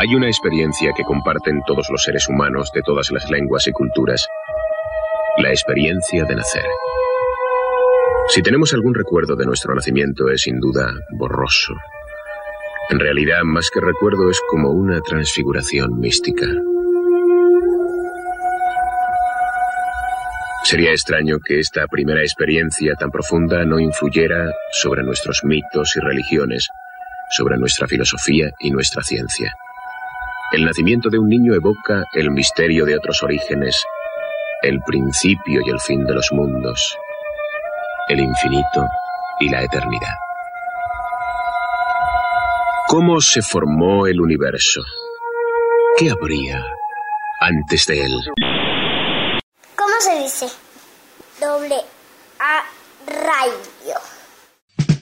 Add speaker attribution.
Speaker 1: Hay una experiencia que comparten todos los seres humanos de todas las lenguas y culturas. La experiencia de nacer. Si tenemos algún recuerdo de nuestro nacimiento, es sin duda borroso. En realidad, más que recuerdo, es como una transfiguración mística. Sería extraño que esta primera experiencia tan profunda no influyera sobre nuestros mitos y religiones, sobre nuestra filosofía y nuestra ciencia. El nacimiento de un niño evoca el misterio de otros orígenes, el principio y el fin de los mundos, el infinito y la eternidad. ¿Cómo se formó el universo? ¿Qué habría antes de él?
Speaker 2: ¿Cómo se dice? Doble A radio.